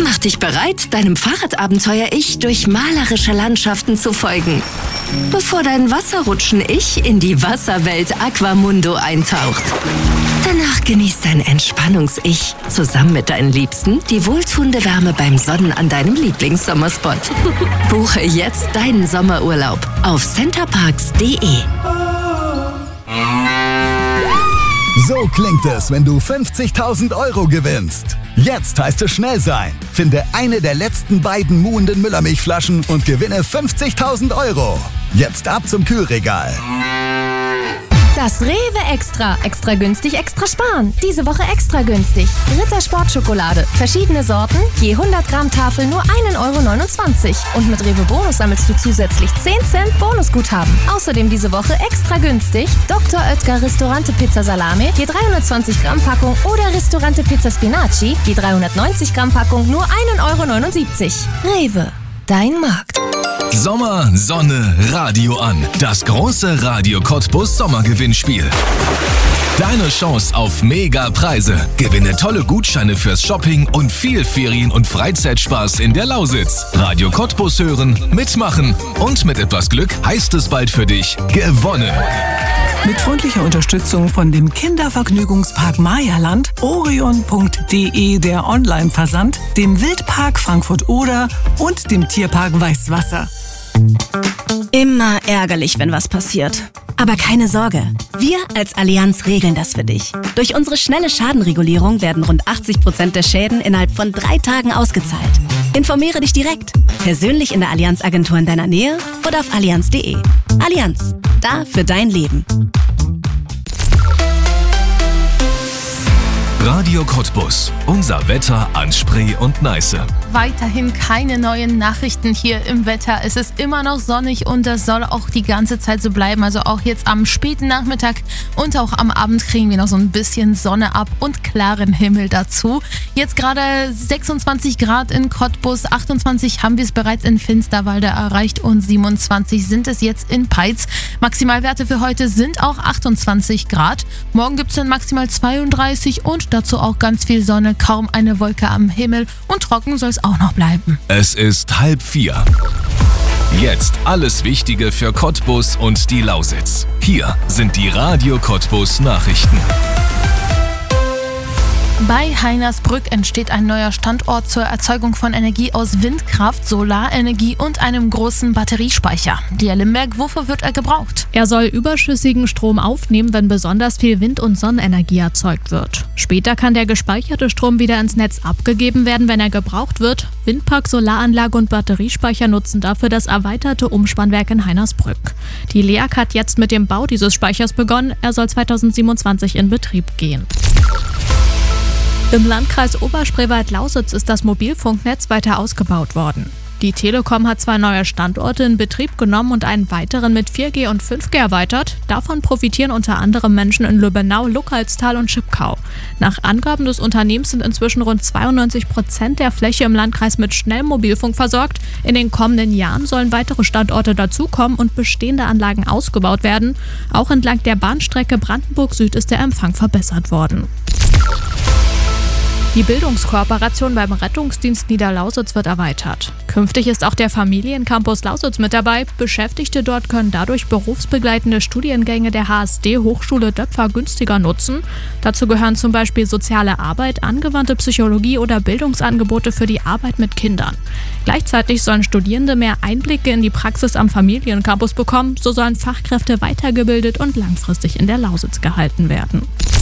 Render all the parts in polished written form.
Mach dich bereit, deinem Fahrradabenteuer-Ich durch malerische Landschaften zu folgen, bevor dein Wasserrutschen-Ich in die Wasserwelt Aquamundo eintaucht. Danach genießt dein Entspannungs-Ich zusammen mit deinen Liebsten die wohltuende Wärme beim Sonnen an deinem Lieblingssommerspot. Buche jetzt deinen Sommerurlaub auf centerparks.de. So klingt es, wenn du 50.000 Euro gewinnst. Jetzt heißt es schnell sein. Finde eine der letzten beiden muhenden Müllermilchflaschen und gewinne 50.000 Euro. Jetzt ab zum Kühlregal. Das Rewe Extra. Extra günstig, extra sparen. Diese Woche extra günstig. Ritter Sportschokolade. Verschiedene Sorten, je 100 Gramm Tafel nur 1,29 €. Und mit Rewe Bonus sammelst du zusätzlich 10 Cent Bonusguthaben. Außerdem diese Woche extra günstig Dr. Oetker Ristorante Pizza Salame, je 320 Gramm Packung oder Ristorante Pizza Spinaci, je 390 Gramm Packung nur 1,79 €. Rewe, dein Markt. Sommer, Sonne, Radio an. Das große Radio Cottbus Sommergewinnspiel. Deine Chance auf Mega-Preise. Gewinne tolle Gutscheine fürs Shopping und viel Ferien- und Freizeitspaß in der Lausitz. Radio Cottbus hören, mitmachen und mit etwas Glück heißt es bald für dich gewonnen. Mit freundlicher Unterstützung von dem Kindervergnügungspark Mayaland, orion.de der Online-Versand, dem Wildpark Frankfurt-Oder und dem Tierpark Weißwasser. Immer ärgerlich, wenn was passiert. Aber keine Sorge, wir als Allianz regeln das für dich. Durch unsere schnelle Schadenregulierung werden rund 80% der Schäden innerhalb von 3 Tagen ausgezahlt. Informiere dich direkt, persönlich in der Allianz-Agentur in deiner Nähe oder auf allianz.de. Allianz, da für dein Leben. Radio Cottbus. Unser Wetter an Spree und Neiße. Weiterhin keine neuen Nachrichten hier im Wetter. Es ist immer noch sonnig und das soll auch die ganze Zeit so bleiben. Also auch jetzt am späten Nachmittag und auch am Abend kriegen wir noch so ein bisschen Sonne ab und klaren Himmel dazu. Jetzt gerade 26 Grad in Cottbus, 28 haben wir es bereits in Finsterwalde erreicht und 27 sind es jetzt in Peitz. Maximalwerte für heute sind auch 28 Grad. Morgen gibt es dann maximal 32 und dazu auch ganz viel Sonne, kaum eine Wolke am Himmel und trocken soll es auch noch bleiben. Es ist 3:30. Jetzt alles Wichtige für Cottbus und die Lausitz. Hier sind die Radio Cottbus Nachrichten. Bei Heinersbrück entsteht ein neuer Standort zur Erzeugung von Energie aus Windkraft, Solarenergie und einem großen Batteriespeicher. Lia Limberg, wofür wird er gebraucht? Er soll überschüssigen Strom aufnehmen, wenn besonders viel Wind- und Sonnenenergie erzeugt wird. Später kann der gespeicherte Strom wieder ins Netz abgegeben werden, wenn er gebraucht wird. Windpark, Solaranlage und Batteriespeicher nutzen dafür das erweiterte Umspannwerk in Heinersbrück. Die LEAG hat jetzt mit dem Bau dieses Speichers begonnen. Er soll 2027 in Betrieb gehen. Im Landkreis Oberspreewald-Lausitz ist das Mobilfunknetz weiter ausgebaut worden. Die Telekom hat 2 neue Standorte in Betrieb genommen und einen weiteren mit 4G und 5G erweitert. Davon profitieren unter anderem Menschen in Lübbenau, Luckalstal und Schipkau. Nach Angaben des Unternehmens sind inzwischen rund 92% der Fläche im Landkreis mit Schnellmobilfunk versorgt. In den kommenden Jahren sollen weitere Standorte dazukommen und bestehende Anlagen ausgebaut werden. Auch entlang der Bahnstrecke Brandenburg Süd ist der Empfang verbessert worden. Die Bildungskooperation beim Rettungsdienst Niederlausitz wird erweitert. Künftig ist auch der Familiencampus Lausitz mit dabei. Beschäftigte dort können dadurch berufsbegleitende Studiengänge der HSD Hochschule Döpfer günstiger nutzen. Dazu gehören zum Beispiel soziale Arbeit, angewandte Psychologie oder Bildungsangebote für die Arbeit mit Kindern. Gleichzeitig sollen Studierende mehr Einblicke in die Praxis am Familiencampus bekommen. So sollen Fachkräfte weitergebildet und langfristig in der Lausitz gehalten werden.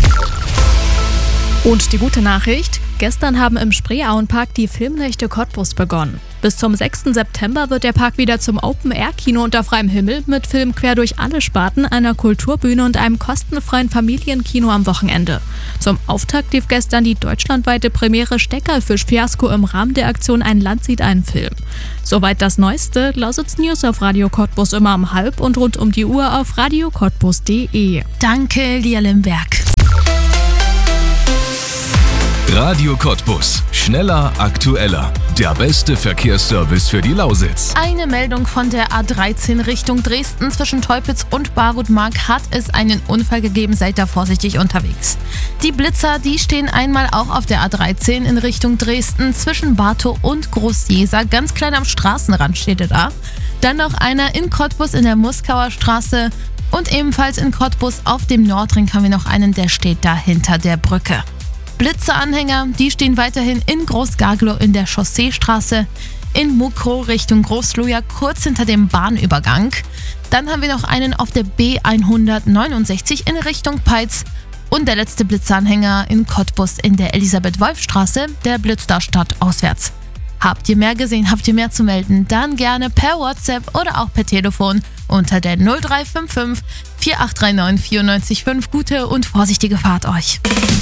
Und die gute Nachricht: Gestern haben im Spreeauenpark die Filmnächte Cottbus begonnen. Bis zum 6. September wird der Park wieder zum Open-Air-Kino unter freiem Himmel mit Film quer durch alle Sparten, einer Kulturbühne und einem kostenfreien Familienkino am Wochenende. Zum Auftakt lief gestern die deutschlandweite Premiere Steckerfisch-Fiasko im Rahmen der Aktion Ein Land sieht einen Film. Soweit das Neueste. Lausitz News auf Radio Cottbus immer um 12:30 und rund um die Uhr auf radiocottbus.de. Danke, Lia Limberg. Radio Cottbus. Schneller, aktueller. Der beste Verkehrsservice für die Lausitz. Eine Meldung von der A13 Richtung Dresden. Zwischen Teupitz und Barutmark hat es einen Unfall gegeben. Seid da vorsichtig unterwegs. Die Blitzer, die stehen einmal auch auf der A13 in Richtung Dresden zwischen Bartow und Groß-Jeser. Ganz klein am Straßenrand steht er da. Dann noch einer in Cottbus in der Muskauer Straße. Und ebenfalls in Cottbus auf dem Nordring haben wir noch einen, der steht da hinter der Brücke. Blitzeranhänger, die stehen weiterhin in Groß-Garglow in der Chausseestraße, in Mukro Richtung Großluja kurz hinter dem Bahnübergang. Dann haben wir noch einen auf der B169 in Richtung Peitz und der letzte Blitzeranhänger in Cottbus in der Elisabeth-Wolf-Straße, der blitzt da stadtauswärts. Habt ihr mehr gesehen, habt ihr mehr zu melden, dann gerne per WhatsApp oder auch per Telefon unter der 0355 4839 94 5. Gute und vorsichtige Fahrt euch.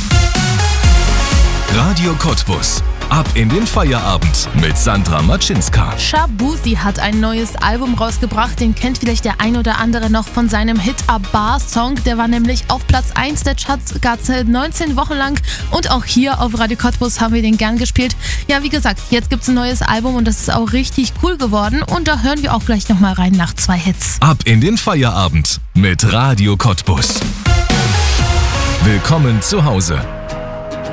Radio Cottbus. Ab in den Feierabend mit Sandra Matschinska. Shabuzi hat ein neues Album rausgebracht. Den kennt vielleicht der ein oder andere noch von seinem Hit Abba-Song. Der war nämlich auf Platz 1 der Charts 19 Wochen lang. Und auch hier auf Radio Cottbus haben wir den gern gespielt. Ja, wie gesagt, jetzt gibt's ein neues Album und das ist auch richtig cool geworden. Und da hören wir auch gleich nochmal rein nach 2 Hits. Ab in den Feierabend mit Radio Cottbus. Willkommen zu Hause.